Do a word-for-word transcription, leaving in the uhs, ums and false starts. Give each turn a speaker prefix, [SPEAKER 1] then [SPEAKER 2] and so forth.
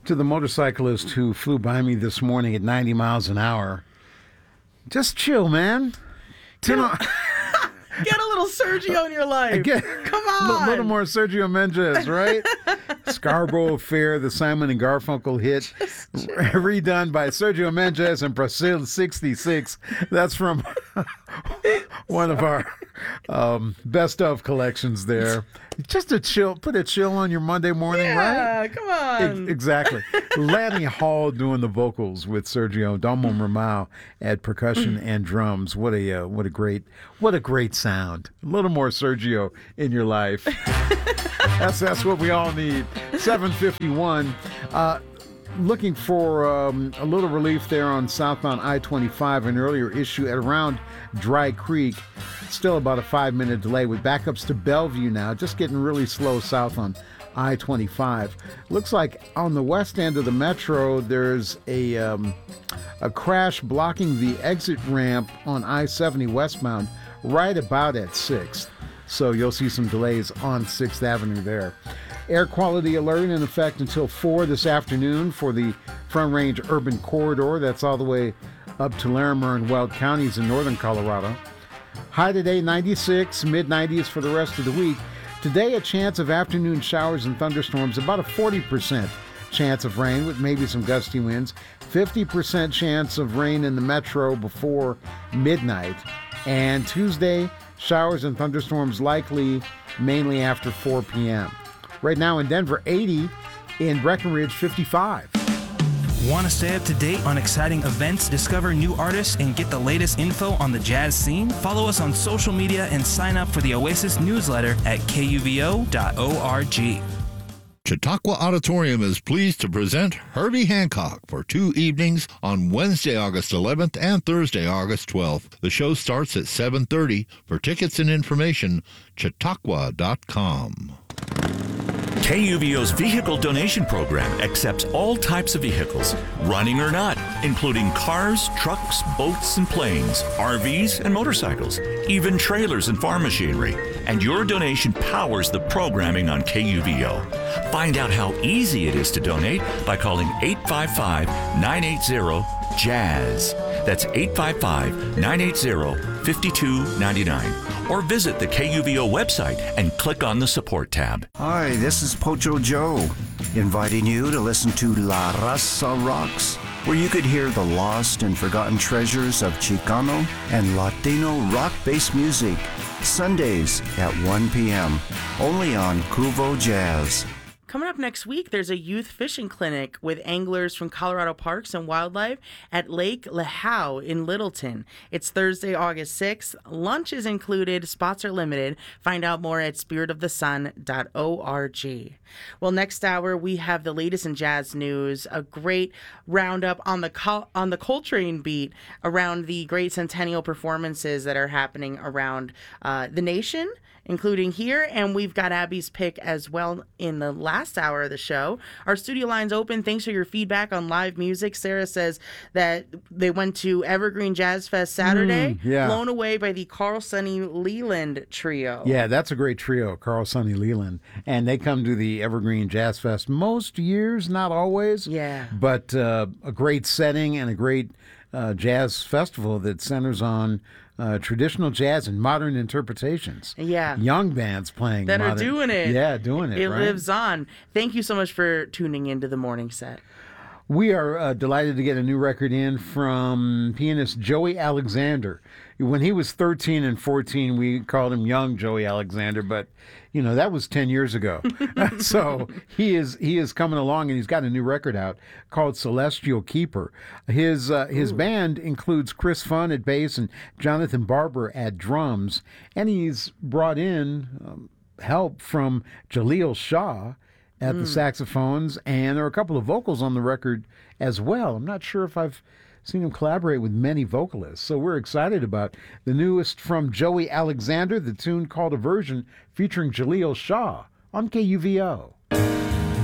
[SPEAKER 1] To the motorcyclist who flew by me this morning at ninety miles an hour, just chill, man.
[SPEAKER 2] Get a, get a little Sergio in your life.
[SPEAKER 1] Get,
[SPEAKER 2] Come on.
[SPEAKER 1] A little more Sergio Mendes, right? Scarborough Fair, the Simon and Garfunkel hit, redone by Sergio Mendes and Brazil sixty-six. That's from one of our um, best of collections there. Just a chill, put a chill on your Monday morning,
[SPEAKER 2] yeah,
[SPEAKER 1] right?
[SPEAKER 2] come on.
[SPEAKER 1] E- exactly. Lanny Hall doing the vocals with Sergio, Domo Ramau at percussion and drums. What a uh, what a great what a great sound. A little more Sergio in your life. that's that's what we all need. seven fifty-one. Uh, looking for um, a little relief there on southbound I twenty-five, an earlier issue at around Dry Creek. Still about a five-minute delay with backups to Bellevue now, just getting really slow south on I twenty-five. Looks like on the west end of the metro, there's a um, a crash blocking the exit ramp on I seventy westbound right about at sixth. So you'll see some delays on sixth Avenue there. Air quality alert in effect until four this afternoon for the Front Range Urban Corridor. That's all the way up to Larimer and Weld counties in northern Colorado. High today, ninety-six, mid nineties for the rest of the week. Today, a chance of afternoon showers and thunderstorms, about a forty percent chance of rain with maybe some gusty winds. fifty percent chance of rain in the metro before midnight. And Tuesday, showers and thunderstorms likely mainly after four p.m. Right now in Denver, eighty. In Breckenridge, fifty-five.
[SPEAKER 3] Want to stay up to date on exciting events, discover new artists, and get the latest info on the jazz scene? Follow us on social media and sign up for the Oasis newsletter at K U V O dot org.
[SPEAKER 4] Chautauqua Auditorium is pleased to present Herbie Hancock for two evenings on Wednesday, August eleventh and Thursday, August twelfth. The show starts at seven thirty. For tickets and information, chautauqua dot com.
[SPEAKER 5] K U V O's vehicle donation program accepts all types of vehicles, running or not, including cars, trucks, boats, and planes, R Vs, and motorcycles, even trailers and farm machinery. And your donation powers the programming on K U V O. Find out how easy it is to donate by calling eight five five, nine eight zero, JAZZ. That's eight five five, nine eight zero, five two nine nine. Or visit the K U V O website and click on the support tab.
[SPEAKER 6] Hi, this is Pocho Joe, inviting you to listen to La Raza Rocks, where you could hear the lost and forgotten treasures of Chicano and Latino rock-based music, Sundays at one p.m., only on Cuvo Jazz.
[SPEAKER 2] Coming up next week, there's a youth fishing clinic with anglers from Colorado Parks and Wildlife at Lake Lehigh in Littleton. It's Thursday, August sixth. Lunch is included. Spots are limited. Find out more at spirit of the sun dot org. Well, next hour, we have the latest in jazz news, a great roundup on the Col- on the Coltrane beat around the great centennial performances that are happening around uh, the nation, including here, and we've got Abby's pick as well in the last hour of the show. Our studio line's open. Thanks for your feedback on live music. Sarah says that they went to Evergreen Jazz Fest Saturday,
[SPEAKER 1] Mm, yeah.
[SPEAKER 2] blown away by the Carl Sonny Leland trio.
[SPEAKER 1] Yeah, that's a great trio, Carl Sonny Leland. And they come to the Evergreen Jazz Fest most years, not always.
[SPEAKER 2] Yeah.
[SPEAKER 1] But uh, a great setting and a great uh, jazz festival that centers on uh, traditional jazz and modern interpretations.
[SPEAKER 2] Yeah.
[SPEAKER 1] Young bands playing.
[SPEAKER 2] That are
[SPEAKER 1] modern-
[SPEAKER 2] doing it.
[SPEAKER 1] Yeah, doing it,
[SPEAKER 2] It
[SPEAKER 1] right?
[SPEAKER 2] lives on. Thank you so much for tuning into the morning set.
[SPEAKER 1] We are uh, delighted to get a new record in from pianist Joey Alexander. When he was thirteen and fourteen, we called him young Joey Alexander, but you know that was ten years ago. So he is he is coming along, and he's got a new record out called Celestial Keeper. His uh, his Ooh. band includes Chris Funn at bass and Jonathan Barber at drums, and he's brought in um, help from Jaleel Shaw at mm. the saxophones, and there are a couple of vocals on the record as well. I'm not sure if I've seen him collaborate with many vocalists, so we're excited about the newest from Joey Alexander, the tune called A Version, featuring Jaleel Shaw on K U V O.